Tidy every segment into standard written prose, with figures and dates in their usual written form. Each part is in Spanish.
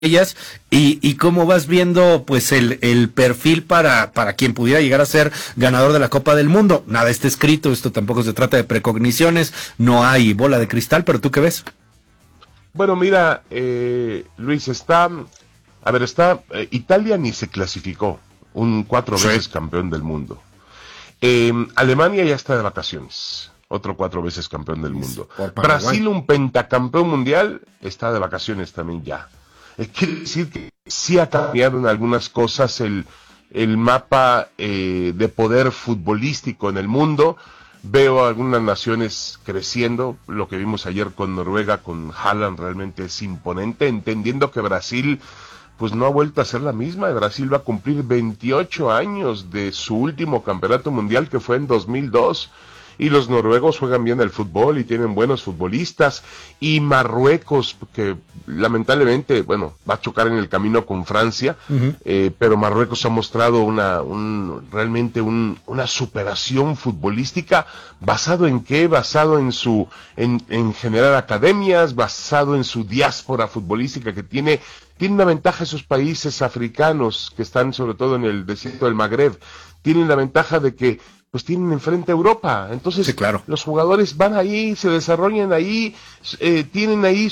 ellas, y cómo vas viendo pues el perfil para quien pudiera llegar a ser ganador de la Copa del Mundo. Nada está escrito, esto tampoco se trata de precogniciones, no hay bola de cristal, pero ¿tú qué ves? Bueno, mira, Luis, Italia ni se clasificó, un 4 veces campeón del mundo. Alemania ya está de vacaciones, otro 4 veces campeón del mundo. Brasil, un pentacampeón mundial, está de vacaciones también ya. Quiere decir que sí ha cambiado en algunas cosas el mapa de poder futbolístico en el mundo. Veo algunas naciones creciendo, lo que vimos ayer con Noruega, con Haaland, realmente es imponente, entendiendo que Brasil pues no ha vuelto a ser la misma. Brasil va a cumplir 28 años de su último campeonato mundial, que fue en 2002. Y los noruegos juegan bien el fútbol y tienen buenos futbolistas. Y Marruecos, que lamentablemente, bueno, va a chocar en el camino con Francia, pero Marruecos ha mostrado realmente una superación futbolística. ¿Basado en qué? Basado en generar academias, basado en su diáspora futbolística que tiene una ventaja esos países africanos que están sobre todo en el desierto del Magreb. Tienen la ventaja de que pues tienen enfrente a Europa, entonces sí, claro, los jugadores van ahí, se desarrollan ahí, tienen ahí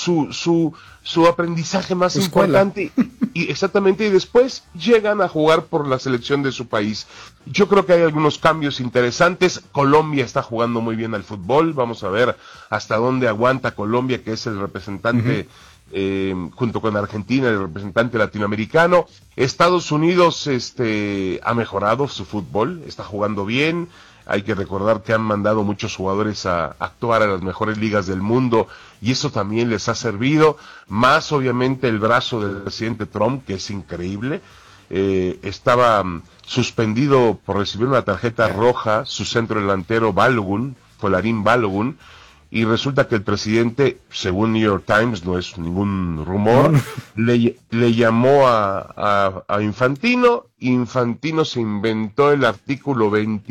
su aprendizaje más importante, y exactamente, y después llegan a jugar por la selección de su país. Yo creo que hay algunos cambios interesantes. Colombia está jugando muy bien al fútbol, vamos a ver hasta dónde aguanta Colombia, que es el representante junto con Argentina, el representante latinoamericano. Estados Unidos ha mejorado su fútbol, está jugando bien. Hay que recordar que han mandado muchos jugadores a actuar a las mejores ligas del mundo, y eso también les ha servido, más obviamente el brazo del presidente Trump, que es increíble. Estaba suspendido por recibir una tarjeta roja su centro delantero Balogun, Folarin Balogun, y resulta que el presidente, según New York Times, no es ningún rumor, le llamó a Infantino. Infantino se inventó el artículo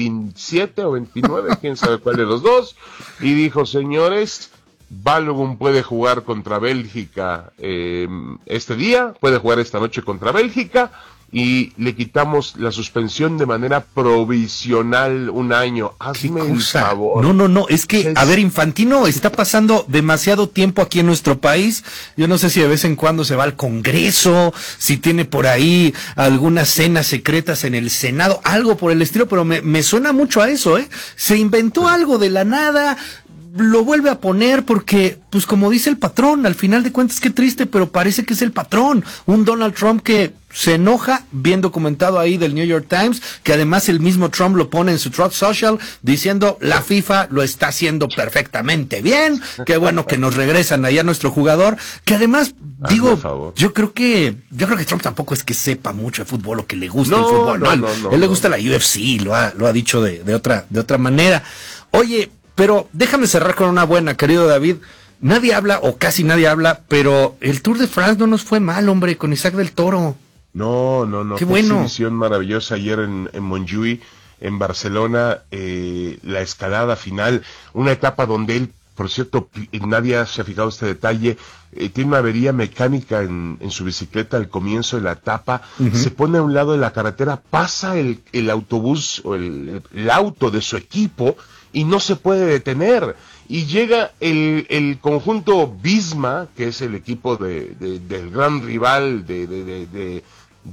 27 o 29, quién sabe cuál de los dos, y dijo: señores, Balogun puede jugar contra Bélgica este día, puede jugar esta noche contra Bélgica, y le quitamos la suspensión de manera provisional 1 año. Hazme el favor. No, es que, a ver, Infantino está pasando demasiado tiempo aquí en nuestro país. Yo no sé si de vez en cuando se va al Congreso, si tiene por ahí algunas cenas secretas en el Senado, algo por el estilo, pero me suena mucho a eso, ¿eh? Se inventó algo de la nada, lo vuelve a poner porque, pues como dice el patrón, al final de cuentas, qué triste, pero parece que es el patrón. Un Donald Trump que se enoja, bien documentado ahí del New York Times, que además el mismo Trump lo pone en su Truth Social, diciendo: la FIFA lo está haciendo perfectamente bien, qué bueno que nos regresan allá a nuestro jugador, que además, digo, yo creo que Trump tampoco es que sepa mucho de fútbol o que le gusta el fútbol, él le gusta la UFC, lo ha dicho de otra manera. Oye, pero déjame cerrar con una buena, querido David. Nadie habla, o casi nadie habla, pero el Tour de France no nos fue mal, hombre, con Isaac del Toro. No. Qué bueno. Una exhibición maravillosa ayer en Montjuïc, en Barcelona, la escalada final, una etapa donde él, por cierto, nadie se ha fijado este detalle, tiene una avería mecánica en su bicicleta al comienzo de la etapa, se pone a un lado de la carretera, pasa el autobús o el auto de su equipo y no se puede detener. Y llega el conjunto Visma, que es el equipo del gran rival de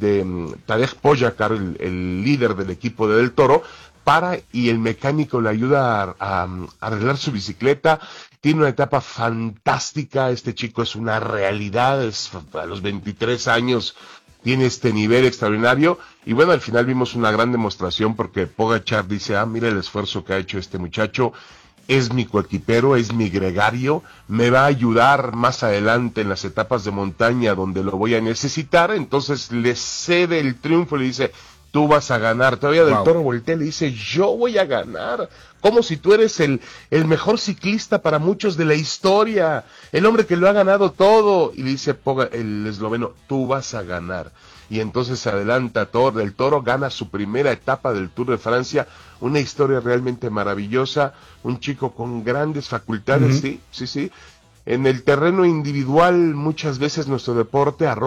Tadej Pogačar, el líder del equipo de Del Toro, y el mecánico le ayuda a arreglar su bicicleta. Tiene una etapa fantástica, este chico es una realidad, a los 23 años tiene este nivel extraordinario, y bueno, al final vimos una gran demostración porque Pogačar dice: mira el esfuerzo que ha hecho este muchacho, es mi coequipero, es mi gregario, me va a ayudar más adelante en las etapas de montaña donde lo voy a necesitar. Entonces le cede el triunfo y le dice: tú vas a ganar. Todavía Del Toro voltea y le dice: yo voy a ganar. Como si tú eres el mejor ciclista para muchos de la historia, el hombre que lo ha ganado todo. Y le dice el esloveno: tú vas a ganar. Y entonces se adelanta Del Toro, gana su primera etapa del Tour de Francia, una historia realmente maravillosa, un chico con grandes facultades, sí. En el terreno individual, muchas veces nuestro deporte